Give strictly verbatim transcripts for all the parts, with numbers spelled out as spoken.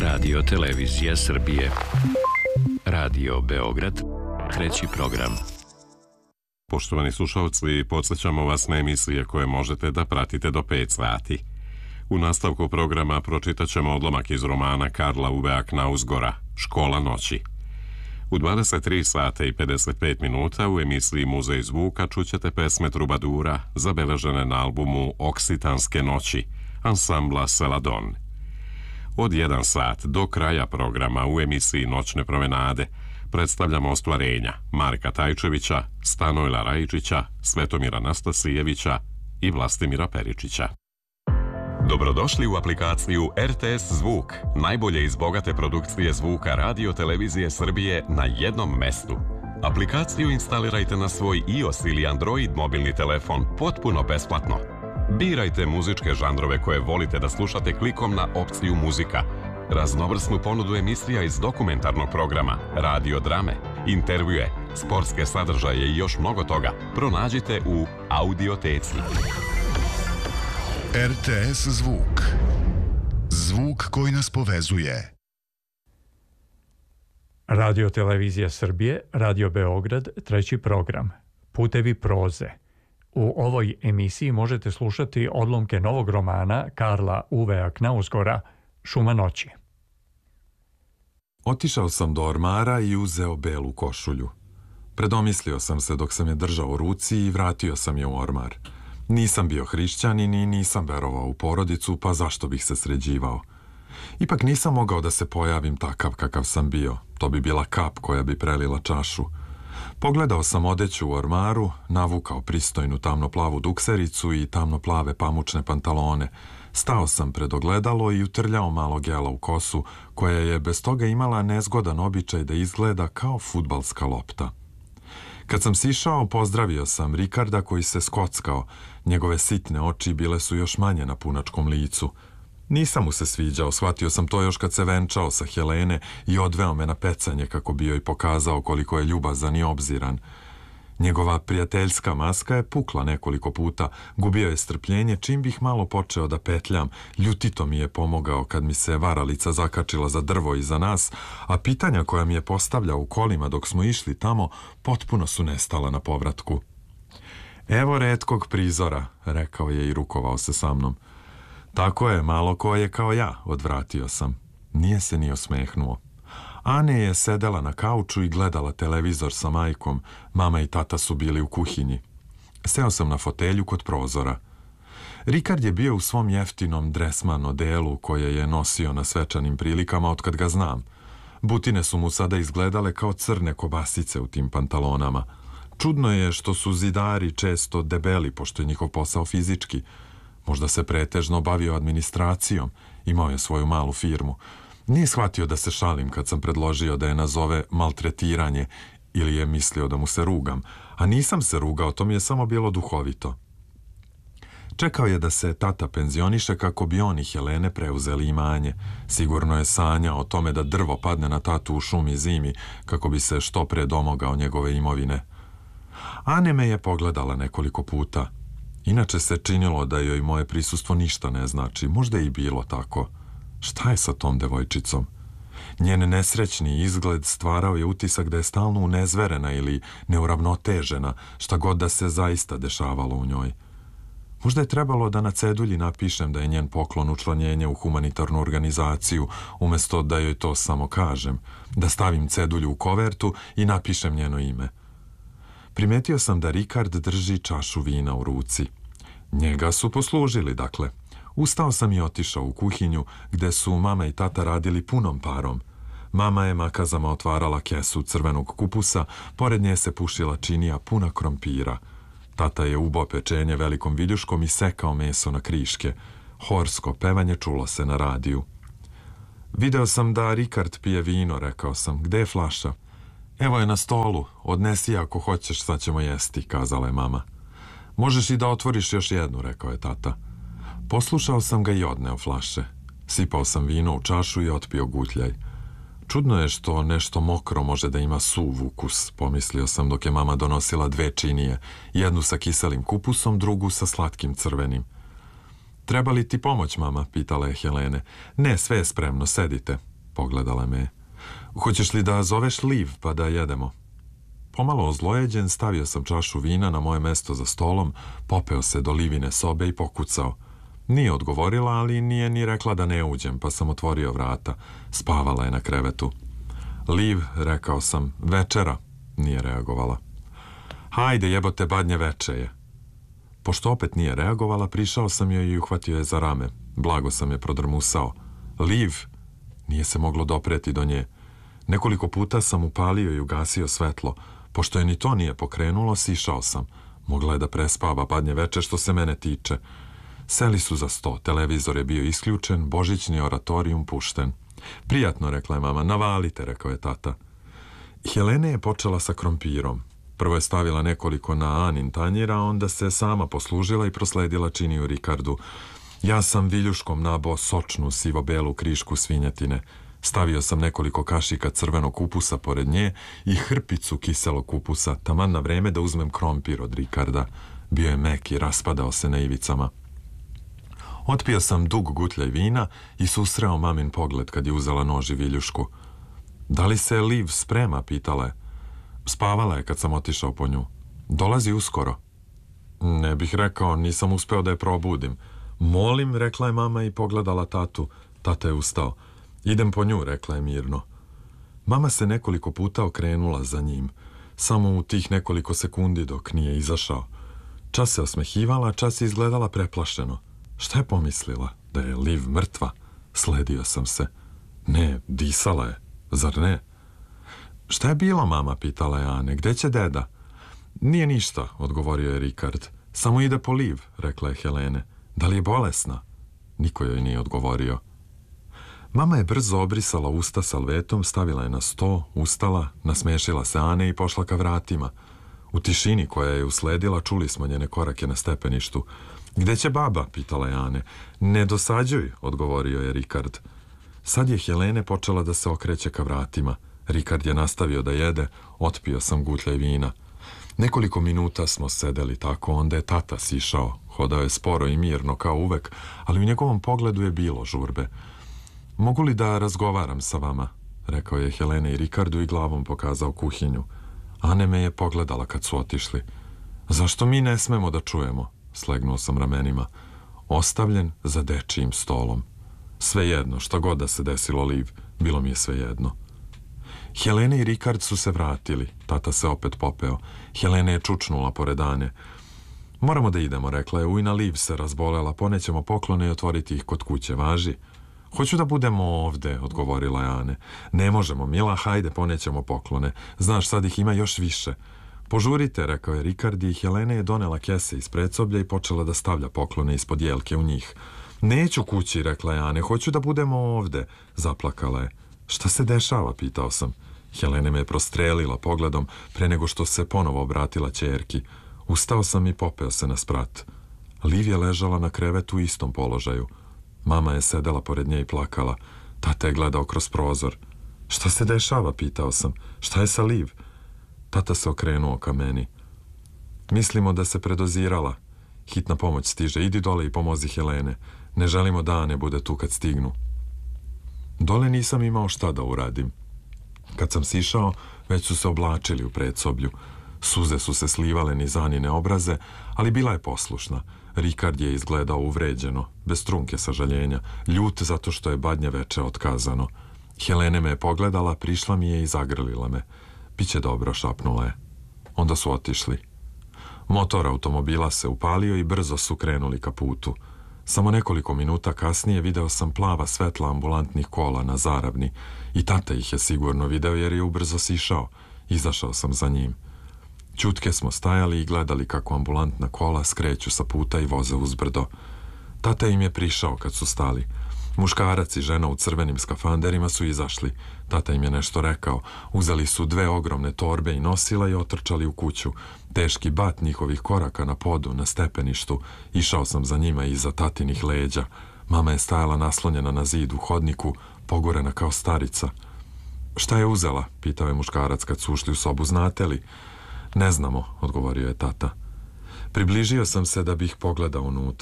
Radio Televizija Srbije. Radio Beograd, treći program. Poštovani slušalci, podsjećamo vas na emisije koje možete da pratite do pet sati. U nastavku programa pročitat ćemo odlomak iz romana Karla Uvea Knausgora, Škola noći. U dvadeset tri sata i pedeset pet minuta u emisiji Muzej zvuka čućete pesme Trubadura zabeležene na albumu Oksitanske noći, ansambla Seladon. Od jedan sat do kraja programa u emisiji Noćne promenade predstavljamo ostvarenja Marka Tajčevića, Stanojla Rajičića, Svetomira Nastasijevića i Vlastimira Peričića. Dobrodošli u aplikaciju R T S Zvuk, najbolje iz bogate produkcije zvuka Radio Televizije Srbije na jednom mestu. Aplikaciju instalirajte na svoj iOS ili Android mobilni telefon potpuno besplatno. Birajte muzičke žanrove koje volite da slušate klikom na opciju muzika. Raznovrsnu ponudu emisija iz dokumentarnog programa, radio drame, intervjue, sportske sadržaje i još mnogo toga pronađite u Audioteci. R T S Zvuk. Zvuk koji nas povezuje. Radio Televizija Srbije, Radio Beograd, treći program. Putevi proze. U ovoj emisiji možete slušati odlomke novog romana Karla Uvea Knausgora, Šuma noći. Otišao sam do ormara i uzeo belu košulju. Predomislio sam se dok sam je držao u ruci i vratio sam je u ormar. Nisam bio hrišćanin i nisam verovao u porodicu, pa zašto bih se sređivao? Ipak nisam mogao da se pojavim takav kakav sam bio. To bi bila kap koja bi prelila čašu. Pogledao sam odeću u ormaru, navukao pristojnu tamnoplavu duksericu i tamnoplave pamučne pantalone. Stao sam pred ogledalo i utrljao malo gela u kosu, koja je bez toga imala nezgodan običaj da izgleda kao fudbalska lopta. Kad sam sišao, pozdravio sam Rikarda koji se skockao. Njegove sitne oči bile su još manje na punačkom licu. Nisam mu se sviđao, shvatio sam to još kad se venčao sa Helene i odveo me na pecanje kako bi joj pokazao koliko je ljubazan i obziran. Njegova prijateljska maska je pukla nekoliko puta, gubio je strpljenje čim bih malo počeo da petljam, ljutito mi je pomogao kad mi se varalica zakačila za drvo iza nas, a pitanja koja mi je postavljao u kolima dok smo išli tamo potpuno su nestala na povratku. Evo retkog prizora, rekao je i rukovao se sa mnom. Tako je, malo ko je kao ja, odvratio sam. Nije se ni osmehnuo. Ane je sedela na kauču i gledala televizor sa majkom, mama i tata su bili u kuhinji. Seo sam na fotelju kod prozora. Rikard je bio u svom jeftinom dresman odelu koje je nosio na svečanim prilikama otkad ga znam. Butine su mu sada izgledale kao crne kobasice u tim pantalonama. Čudno je što su zidari često debeli, pošto je njihov posao fizički. Možda se pretežno bavio administracijom, imao je svoju malu firmu. Nije shvatio da se šalim kad sam predložio da je nazove maltretiranje ili je mislio da mu se rugam, a nisam se rugao, to mi je samo bilo duhovito. Čekao je da se tata penzioniše kako bi on i Helene preuzeli imanje. Sigurno je sanjao o tome da drvo padne na tatu u šumi zimi kako bi se što pre domogao njegove imovine. Ane me je pogledala nekoliko puta. Inače se činilo da joj moje prisustvo ništa ne znači, možda je i bilo tako. Šta je sa tom devojčicom? Njen nesrećni izgled stvarao je utisak da je stalno unezverena ili neuravnotežena, šta god da se zaista dešavalo u njoj. Možda je trebalo da na cedulji napišem da je njen poklon učlanjenje u humanitarnu organizaciju, umjesto da joj to samo kažem, da stavim cedulju u kovertu i napišem njeno ime. Primetio sam da Rikard drži čašu vina u ruci. Njega su poslužili, dakle. Ustao sam i otišao u kuhinju, gde su mama i tata radili punom parom. Mama je makazama otvarala kesu crvenog kupusa, pored nje se pušila činija puna krompira. Tata je ubao pečenje velikom viljuškom i sekao meso na kriške. Horsko pevanje čulo se na radiju. Video sam da Rikard pije vino, rekao sam. Gde je flaša? Evo je na stolu, odnesi ako hoćeš, sad ćemo jesti, kazala je mama. Možeš i da otvoriš još jednu, rekao je tata. Poslušao sam ga i odneo flaše. Sipao sam vino u čašu i otpio gutljaj. Čudno je što nešto mokro može da ima suv ukus, pomislio sam dok je mama donosila dve činije, jednu sa kiselim kupusom, drugu sa slatkim crvenim. Treba li ti pomoć, mama? Pitala je Helene. Ne, sve je spremno, sedite. pogledala me. Hoćeš li da zoveš Liv pa da jedemo? Pomalo ozlojeđen, stavio sam čašu vina na moje mesto za stolom, popeo se do Livine sobe i pokucao. Nije odgovorila, ali nije ni rekla da ne uđem, pa sam otvorio vrata. Spavala je na krevetu. Liv, rekao sam, večera, nije reagovala. Hajde, jebote, badnje veče je. Pošto opet nije reagovala, prišao sam joj i uhvatio je za rame. Blago sam je prodrmusao. Liv, nije se moglo dopreti do nje. Nekoliko puta sam upalio i ugasio svetlo. Pošto je ni to nije pokrenulo, sišao sam. Mogla je da prespava badnje veče što se mene tiče. Seli su za sto, televizor je bio isključen, božićni oratorijum pušten. Prijatno, rekla je mama, navalite, rekao je tata. Helene je počela sa krompirom. Prvo je stavila nekoliko na Anin tanjir, a onda se sama poslužila i prosledila činiju Rikardu. Ja sam viljuškom nabao sočnu sivo-belu krišku svinjetine. Stavio sam nekoliko kašika crvenog kupusa pored nje i hrpicu kiselog kupusa, taman na vreme da uzmem krompir od Rikarda. Bio je mek i raspadao se na ivicama. Otpio sam dug gutljaj vina i susreo mamin pogled kad je uzela nož i viljušku. Da li se Liv sprema, pitala je. Spavala je kad sam otišao po nju. Dolazi uskoro. Ne bih rekao, nisam uspeo da je probudim. Molim, rekla je mama i pogledala tatu. Tata je ustao. Idem po nju, rekla je mirno. Mama se nekoliko puta okrenula za njim. Samo u tih nekoliko sekundi dok nije izašao. Čas se osmehivala, čas je izgledala preplašeno. Šta je pomislila? Da je Liv mrtva? Sledio sam se. Ne, disala je. Zar ne? Šta je bilo, mama, pitala je Ane. Gde će deda? Nije ništa, odgovorio je Rikard. Samo ide po Liv, rekla je Helene. Da li je bolesna? Niko joj nije odgovorio. Mama je brzo obrisala usta salvetom, stavila je na sto, ustala, nasmešila se Ane i pošla ka vratima. U tišini koja je usledila čuli smo njene korake na stepeništu. Gde će baba, pitala je Ane. Ne dosađuj, odgovorio je Rikard. Sad je Helene počela da se okreće ka vratima. Rikard je nastavio da jede, otpio sam gutljaj vina. Nekoliko minuta smo sedeli tako, onda je tata sišao. Hodao je sporo i mirno kao uvek, ali u njegovom pogledu je bilo žurbe. Mogu li da razgovaram sa vama? Rekao je Helene i Rikardu i glavom pokazao kuhinju. Ane me je pogledala kad su otišli. Zašto mi ne smemo da čujemo? Slegnuo sam ramenima. Ostavljen za dečijim stolom. Svejedno, šta god da se desilo Liv, bilo mi je svejedno. Helene i Rikard su se vratili. Tata se opet popeo. Helene je čučnula pored Ane. Moramo da idemo, rekla je. Ujna Liv se razbolela, ponećemo poklone i otvoriti ih kod kuće, važi? Hoću da budemo ovde, odgovorila je Ane. Ne možemo, Mila, hajde, ponećemo poklone. Znaš, sad ih ima još više. Požurite, rekao je Rikard i Helene je donela kese iz predsoblja i počela da stavlja poklone ispod jelke u njih. Neću kući, rekla je Ane, hoću da budemo ovde, zaplakala je. Šta se dešava, pitao sam. Helene me je prostrelila pogledom pre nego što se ponovo obratila ćerki. Ustao sam i popeo se na sprat. Liv je ležala na krevetu u istom položaju. Mama je sedela pored nje i plakala. Tata je gledao kroz prozor. Šta se dešava, pitao sam. Šta je sa Liv? Tata se okrenuo ka meni. Mislimo da se predozirala. Hitna pomoć stiže. Idi dole i pomozi Helene. Ne želimo da Ane bude tu kad stignu. Dole nisam imao šta da uradim. Kad sam sišao, već su se oblačili u predsoblju. Suze su se slivale niz Anine obraze, ali bila je poslušna. Rikard je izgledao uvređeno, bez trunke sažaljenja, ljut zato što je badnje veče otkazano. Helene me je pogledala, prišla mi je i zagrlila me. Biće dobro, šapnula je. Onda su otišli. Motor automobila se upalio i brzo su krenuli ka putu. Samo nekoliko minuta kasnije video sam plava svetla ambulantnih kola na zaravni i tata ih je sigurno video jer je ubrzo sišao. Izašao sam za njim. Ćutke smo stajali i gledali kako ambulantna kola skreću sa puta i voze uzbrdo. Tata im je prišao kad su stali. Muškarac i žena u crvenim skafanderima su izašli. Tata im je nešto rekao. Uzeli su dve ogromne torbe i nosila i otrčali u kuću. Teški bat njihovih koraka na podu, na stepeništu. Išao sam za njima iza tatinih leđa. Mama je stajala naslonjena na zid u hodniku, pogorena kao starica. Šta je uzela? Pitao je muškarac kad su ušli u sobu. Znate li? Ne znamo, odgovorio je tata. Približio sam se da bih pogledao unutra.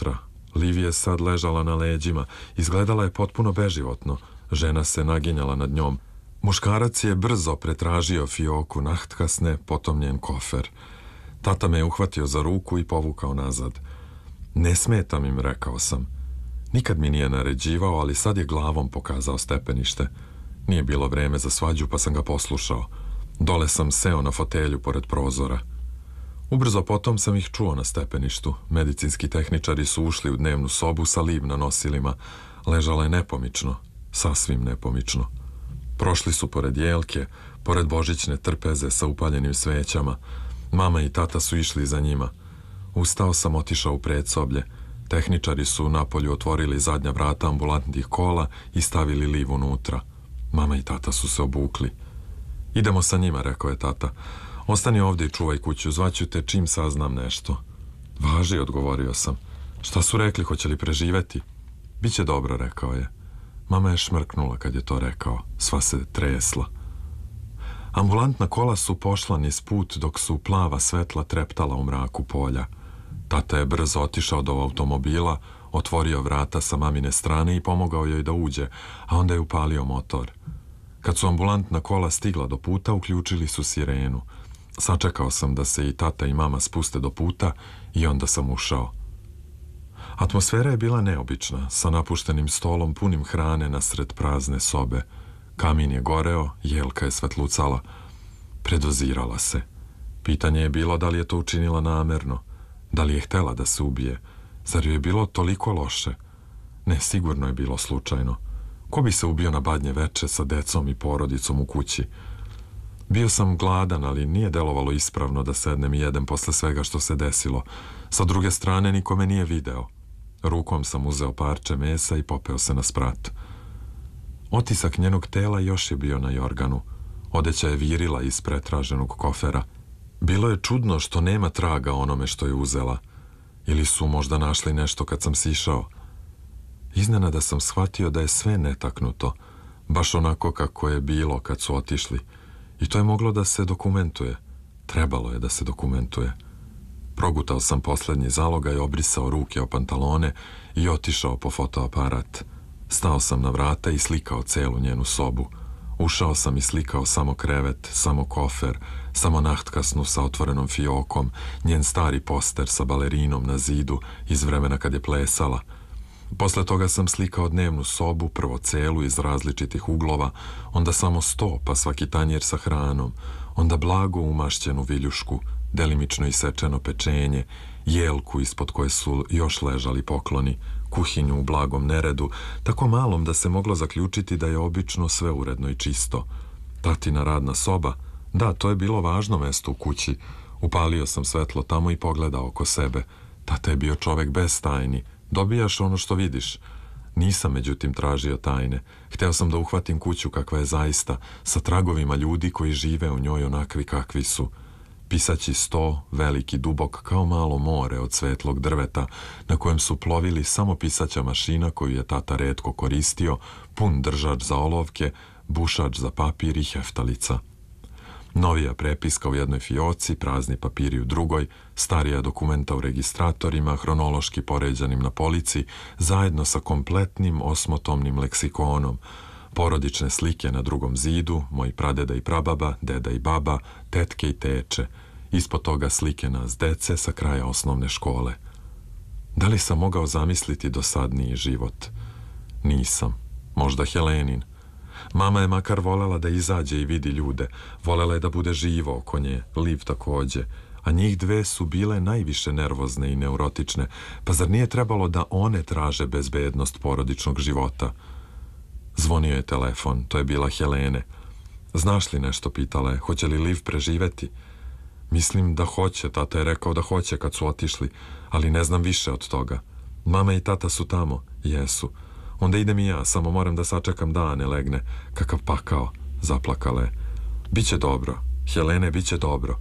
Liv je sad ležala na leđima. Izgledala je potpuno beživotno. Žena se naginjala nad njom. Muškarac je brzo pretražio fioku nahtkasne, potom njen kofer. Tata me je uhvatio za ruku i povukao nazad. Ne smetam im, rekao sam. Nikad mi nije naređivao, ali sad je glavom pokazao stepenište. Nije bilo vreme za svađu, pa sam ga poslušao. Dole sam seo na fotelju pored prozora. Ubrzo potom sam ih čuo na stepeništu. Medicinski tehničari su ušli u dnevnu sobu sa Liv na nosilima. Ležala je nepomično, sasvim nepomično. Prošli su pored jelke, pored božićne trpeze sa upaljenim svećama. Mama i tata su išli za njima. Ustao sam, otišao u predsoblje. Tehničari su napolju otvorili zadnja vrata ambulantnih kola i stavili Liv unutra. Mama i tata su se obukli. Idemo sa njima, rekao je tata. Ostani ovdje i čuvaj kuću, zvaću te čim saznam nešto. Važi, odgovorio sam. Šta su rekli, hoće li preživeti? Biće dobro, rekao je. Mama je šmrknula kad je to rekao. Sva se tresla. Ambulantna kola su pošla niz put dok su plava svetla treptala u mraku polja. Tata je brzo otišao do automobila, otvorio vrata sa mamine strane i pomogao joj da uđe, a onda je upalio motor. Kad su ambulantna kola stigla do puta, uključili su sirenu. Sačekao sam da se i tata i mama spuste do puta i onda sam ušao. Atmosfera je bila neobična, sa napuštenim stolom punim hrane nasred prazne sobe. Kamin je goreo, jelka je svetlucala. Predozirala se. Pitanje je bilo da li je to učinila namerno, da li je htela da se ubije. Zar joj je bilo toliko loše? Ne, sigurno je bilo slučajno. Ko bi se ubio na badnje veče sa decom i porodicom u kući? Bio sam gladan, ali nije delovalo ispravno da sednem i jedem posle svega što se desilo. Sa druge strane, niko me nije video. Rukom sam uzeo parče mesa i popeo se na sprat. Otisak njenog tela još je bio na jorganu. Odeća je virila iz pretraženog kofera. Bilo je čudno što nema traga onome što je uzela. Ili su možda našli nešto kad sam sišao. Iznenada sam shvatio da je sve netaknuto, baš onako kako je bilo kad su otišli. I to je moglo da se dokumentuje. Trebalo je da se dokumentuje. Progutao sam poslednji zalogaj, obrisao ruke o pantalone i otišao po fotoaparat. Stao sam na vrata i slikao celu njenu sobu. Ušao sam i slikao samo krevet, samo kofer, samo nahtkasnu sa otvorenom fiokom, njen stari poster sa balerinom na zidu iz vremena kad je plesala. Posle toga sam slikao dnevnu sobu, prvo celu iz različitih uglova, onda samo sto, pa svaki tanjer sa hranom, onda blago umašćenu viljušku, delimično isečeno pečenje, jelku ispod koje su još ležali pokloni, kuhinju u blagom neredu, tako malom da se moglo zaključiti da je obično sve uredno i čisto. Tatina radna soba, da, to je bilo važno mesto u kući. Upalio sam svetlo tamo i pogledao oko sebe. Tata je bio čovek bez tajni. Dobijaš ono što vidiš. Nisam, međutim, tražio tajne. Hteo sam da uhvatim kuću kakva je zaista, sa tragovima ljudi koji žive u njoj onakvi kakvi su. Pisaći sto, veliki, dubok, kao malo more od svetlog drveta, na kojem su plovili samo pisaća mašina koju je tata retko koristio, pun držač za olovke, bušač za papir i heftalica. Novija prepiska u jednoj fioci, prazni papiri u drugoj, starija dokumenta u registratorima, hronološki poređanim na polici, zajedno sa kompletnim osmotomnim leksikonom, porodične slike na drugom zidu, moji pradeda i prababa, deda i baba, tetke i teče, ispod toga slike nas dece sa kraja osnovne škole. Da li sam mogao zamisliti dosadniji život? Nisam. Možda Helenin. Mama je makar volela da izađe i vidi ljude, volela je da bude živo oko nje, Liv takođe, a njih dve su bile najviše nervozne i neurotične, pa zar nije trebalo da one traže bezbednost porodičnog života? Zvonio je telefon, to je bila Helene. Znaš li nešto, pitala je, hoće li Liv preživeti? Mislim da hoće, tata je rekao da hoće kad su otišli, ali ne znam više od toga. Mama i tata su tamo, jesu. Onda idem i ja, samo moram da sačekam da ne legne. Kakav pakao, zaplakala je. Biće dobro, Helene, biće dobro.